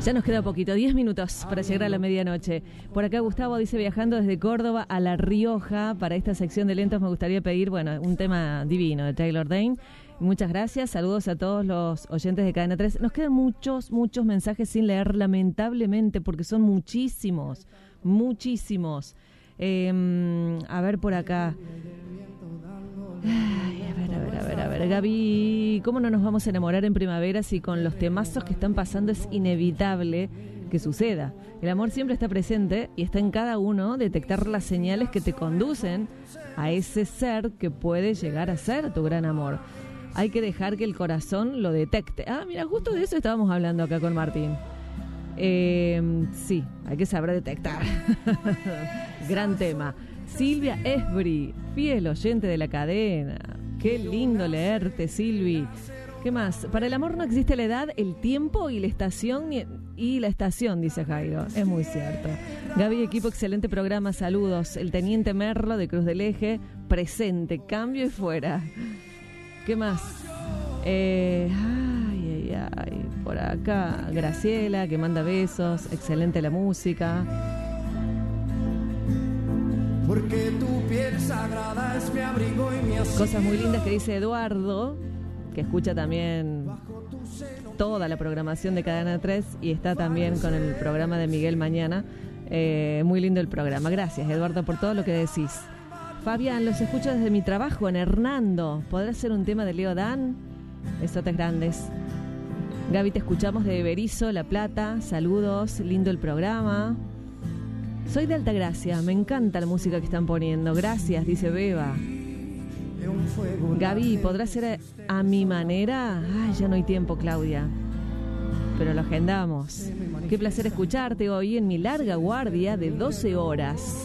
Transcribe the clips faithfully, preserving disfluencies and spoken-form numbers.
Ya nos queda poquito, diez minutos para llegar a la medianoche. Por acá Gustavo dice, viajando desde Córdoba a La Rioja, para esta sección de lentos me gustaría pedir, bueno, un tema divino de Taylor Dayne. Muchas gracias, saludos a todos los oyentes de Cadena tres. Nos quedan muchos, muchos mensajes sin leer, lamentablemente, porque son muchísimos, muchísimos. Eh, a ver por acá. Ay, a ver, a ver, a ver, a ver, Gaby, ¿cómo no nos vamos a enamorar en primavera si con los temazos que están pasando es inevitable que suceda? El amor siempre está presente y está en cada uno detectar las señales que te conducen a ese ser que puede llegar a ser tu gran amor. Hay que dejar que el corazón lo detecte. Ah, mira, justo de eso estábamos hablando acá con Martín. Eh, sí, hay que saber detectar. Gran tema. Silvia Esbri, fiel oyente de la cadena. Qué lindo leerte, Silvi. ¿Qué más? Para el amor no existe la edad, el tiempo y la estación y la estación, dice Jairo. Es muy cierto. Gaby, equipo, excelente programa, saludos. El teniente Merlo de Cruz del Eje, presente, cambio y fuera. ¿Qué más? Eh, ay, ay, ay. Por acá, Graciela, que manda besos. Excelente la música. Porque tu piel sagrada es mi abrigo y mi asilo. Cosas muy lindas que dice Eduardo, que escucha también toda la programación de Cadena tres y está también con el programa de Miguel mañana. Eh, muy lindo el programa. Gracias, Eduardo, por todo lo que decís. Fabián, los escucho desde mi trabajo en Hernando. ¿Podrá ser un tema de Leo Dan? Besotes grandes. Gaby, te escuchamos de Berizo, La Plata. Saludos, lindo el programa. Soy de Altagracia, me encanta la música que están poniendo. Gracias, dice Beba. Gaby, ¿podrá ser a, a mi manera? Ay, ya no hay tiempo, Claudia. Pero lo agendamos. Qué placer escucharte hoy en mi larga guardia de doce horas.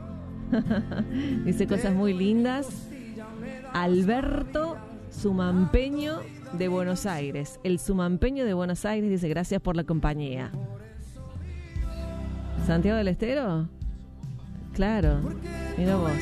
Dice cosas muy lindas. Alberto Sumampeño de Buenos Aires. El Sumampeño de Buenos Aires dice gracias por la compañía. ¿Santiago del Estero? Claro, mira vos.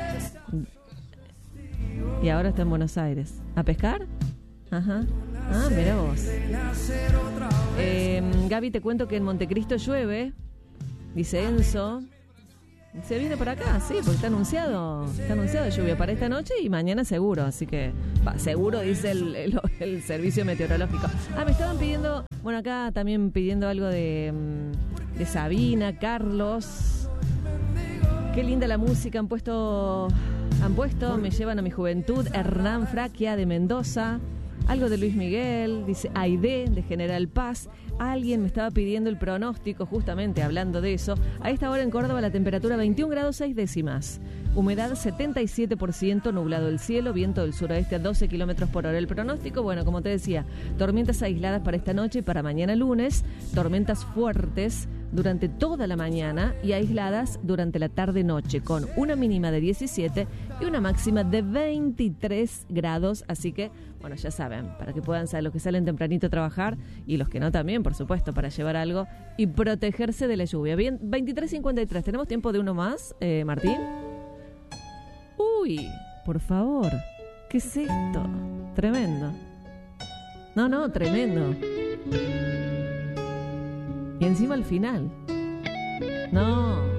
Y ahora está en Buenos Aires. ¿A pescar? Ajá. Ah, mira vos. Eh, Gaby, te cuento que en Montecristo llueve. Dice Enzo. Se viene por acá, sí, porque está anunciado. Está anunciado lluvia para esta noche y mañana seguro. Así que, bah, seguro dice el, el, el servicio meteorológico. Ah, me estaban pidiendo, bueno, acá también pidiendo algo de... de Sabina, Carlos. Qué linda la música han puesto, han puesto, me llevan a mi juventud. Hernán Fraquia de Mendoza. Algo de Luis Miguel, dice Aide de General Paz. Alguien me estaba pidiendo el pronóstico, justamente hablando de eso. A esta hora en Córdoba la temperatura veintiún grados seis décimas. Humedad setenta y siete por ciento, nublado el cielo, viento del suroeste a doce kilómetros por hora. El pronóstico, bueno, como te decía, tormentas aisladas para esta noche y para mañana lunes, tormentas fuertes durante toda la mañana y aisladas durante la tarde-noche, con una mínima de diecisiete y una máxima de veintitrés grados. Así que, bueno, ya saben, para que puedan saber los que salen tempranito a trabajar y los que no también, por supuesto, para llevar algo y protegerse de la lluvia. Bien, veintitrés cincuenta y tres, ¿tenemos tiempo de uno más, eh, Martín? Uy, por favor, ¿qué es esto? Tremendo. No, no, tremendo. Y encima al final. No.